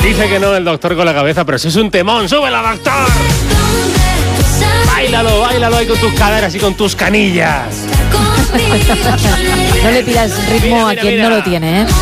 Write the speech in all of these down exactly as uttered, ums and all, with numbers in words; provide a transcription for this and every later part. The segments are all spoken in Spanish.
Dice que no el doctor con la cabeza, pero si es un temón, ¡súbela, doctor! Báilalo, báilalo ahí con tus caderas y con tus canillas. No le pidas ritmo mira, mira, a quien mira. no lo tiene, ¿eh?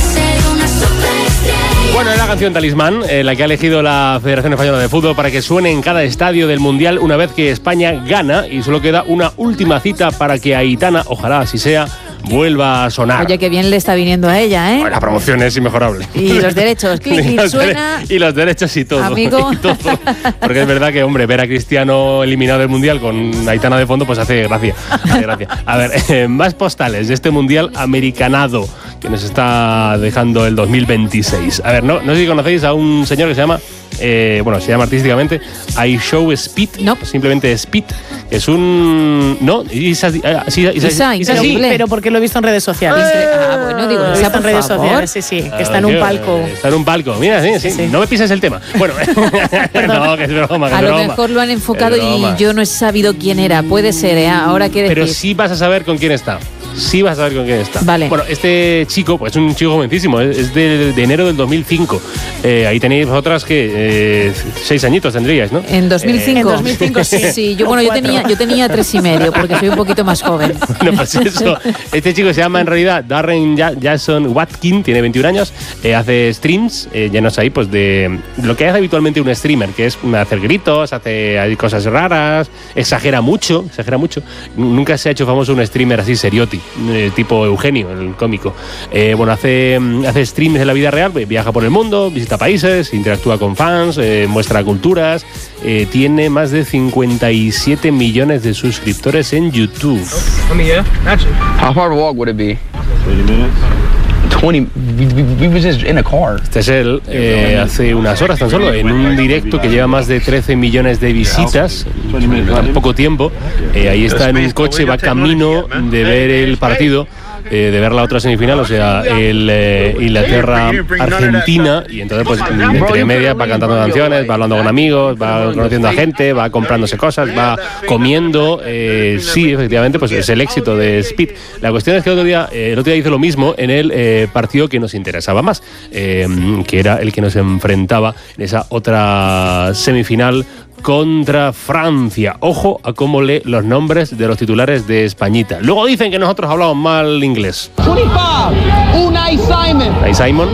Bueno, es la canción Talismán, eh, la que ha elegido la Federación Española de Fútbol para que suene en cada estadio del Mundial una vez que España gana, y solo queda una última cita para que Aitana, ojalá así sea, vuelva a sonar. Oye, qué bien le está viniendo a ella, ¿eh? Bueno, la promoción es inmejorable. Y los derechos, clic, clic, y suena. Y los derechos y todo. Amigo. Y todo. Porque es verdad que, hombre, ver a Cristiano eliminado del Mundial con Aitana de fondo, pues hace gracia. Hace gracia. A ver, eh, más postales de este Mundial americanado que nos está dejando el dos mil veintiséis. A ver, no, no sé si conocéis a un señor que se llama, eh, bueno, se llama artísticamente I Show Speed, no. simplemente Speed, que es un... ¿No? Isa, Isa, Isa, Isa, Isa, sí, pero porque lo he visto en redes sociales. Ah, bueno, digo, lo he visto en redes sociales, sí, sí, que está en un palco. Está en un palco, mira, sí, sí, sí. No me pises el tema. Bueno, no, que es broma, que a es lo broma. mejor lo han enfocado y yo no he sabido quién era. Puede ser, ¿eh? Ahora qué decir. Pero sí vas a saber con quién está. Sí vas a saber con quién está. Vale. Bueno, este chico, pues es un chico jovencísimo, es de, de enero del dos mil cinco. Eh, ahí tenéis vosotras que eh, seis añitos tendríais, ¿no? En dos mil cinco. Eh, en dos mil cinco, sí. Sí, yo, bueno, yo tenía, yo tenía tres y medio, porque soy un poquito más joven. Bueno, pues eso. Este chico se llama en realidad Darren Jason Watkin, tiene veintiún años, eh, hace streams, eh, ya no sé ahí, pues de lo que hace habitualmente un streamer, que es hacer gritos, hace cosas raras, exagera mucho, exagera mucho. Nunca se ha hecho famoso un streamer así serioti. Eh, tipo Eugenio, el cómico. Eh, bueno, hace, hace streams en la vida real, viaja por el mundo, visita países, interactúa con fans, eh, muestra culturas, eh, tiene más de cincuenta y siete millones de suscriptores en YouTube. I mean, yeah, actually. How far of a walk would it be? twenty minutes. twenty, we, we were just in a car. Este es él eh, hace unas horas tan solo, en un directo que lleva más de trece millones de visitas en poco tiempo. Eh, ahí está en un coche, va camino de ver el partido, eh, de ver la otra semifinal, o sea, el eh, Inglaterra-Argentina, y entonces pues entre medias va cantando canciones, va hablando con amigos, va conociendo a gente, va comprándose cosas, va comiendo. Eh, sí, efectivamente, pues es el éxito de Speed. La cuestión es que el otro día, eh, el otro día hizo lo mismo en el eh, partido que nos interesaba más, eh, que era el que nos enfrentaba en esa otra semifinal contra Francia. Ojo a cómo lee los nombres de los titulares de Españita. Luego dicen que nosotros hablamos mal inglés. veinticinco, Unai Simon. Unai Simon.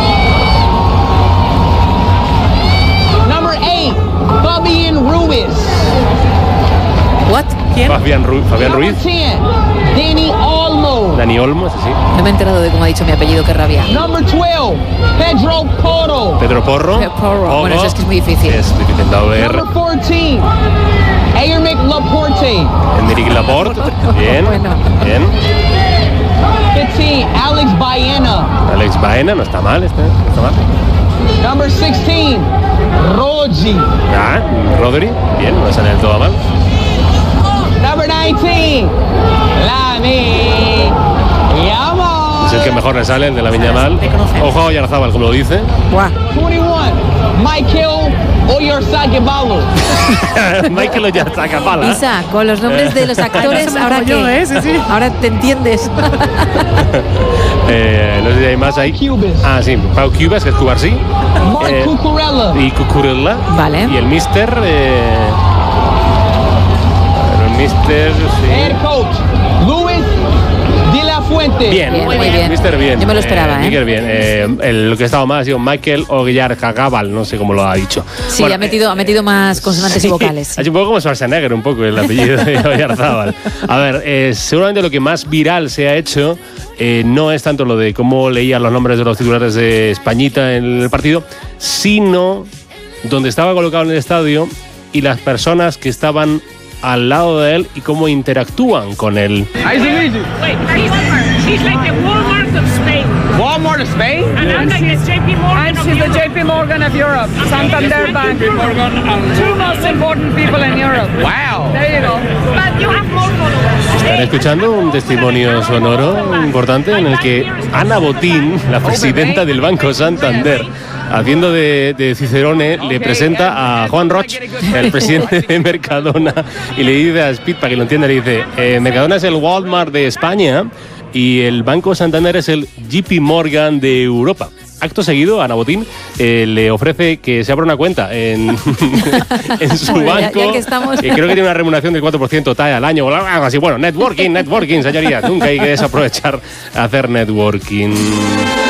Number eight, Fabián Ruiz. What? ¿Quién? Fabián, Ru Fabián Ruiz. Number ten, Dani Olmo. Dani Olmo, ese sí. No me he enterado de cómo ha dicho mi apellido, qué rabia. Number twelve, Pedro Porro. Pedro Porro. Pedro Porro. Oh, bueno, eso es que es muy difícil. Es difícil. A ver. Number fourteen, Aymeric Laporte. Enrique Laporte. Bien. Bueno. Bien. fifteen, Alex Baena. Alex Baena, no está mal, este, no está mal. Number sixteen, Rodri. Ah, Rodri. Bien, no sale del todo mal. Number nineteen, Lami Yamal. Es el que mejor le sale, el de la Viña Mal. Ojo a Oyarzábal, como lo dice. Buah. twenty-one, Michael Oyarzabal. Michael Oyarzabal. Isa, con los nombres de los actores, me ahora apoyó, qué? ¿eh? Sí, sí. Ahora te entiendes. eh, no sé si hay más ahí. Cubas. Ah, sí, Pau Cubas, que es Cubarsí. Mark Eh, Cucurella. y Cucurella. Vale. Y el Mister. Eh, el Mister. Sí. Head coach, Luis de la Fuente. Bien, Bien, muy bien. Mister bien. Yo me lo esperaba, ¿eh? Mister bien. Eh, el, lo que ha estado más ha sido Michael Oyarzabal, no sé cómo lo ha dicho. Sí, Bueno, ha metido, ha metido más consonantes sí, y vocales. Ha hecho un poco como Schwarzenegger, un poco el apellido de Oyarzábal. A ver, eh, seguramente lo que más viral se ha hecho eh, no es tanto lo de cómo leían los nombres de los titulares de Españita en el partido, sino donde estaba colocado en el estadio y las personas que estaban al lado de él y cómo interactúan con él. Nice to meet you. Wait, Walmart. She's like the Walmart of Spain. Walmart of Spain? And I'm like the J P Morgan And of she's the Europe. J P Morgan of Europe, Santander Bank. Two most important people in Europe. Wow. There you go. But you have more followers. Están escuchando un testimonio sonoro importante en el que Ana Botín, la presidenta del Banco Santander, haciendo de, de Cicerone, le presenta a Juan Roch, el presidente de Mercadona, y le dice a Speed, para que lo entienda, le dice, eh, Mercadona es el Walmart de España y el Banco Santander es el J P Morgan de Europa. acto seguido, Ana Botín eh, le ofrece que se abra una cuenta en, en su Bueno, ya- banco. ya que estamos. Que creo que tiene una remuneración del cuatro por ciento T A E al año o algo así. Bueno, networking, networking, señoría. Nunca hay que desaprovechar hacer networking.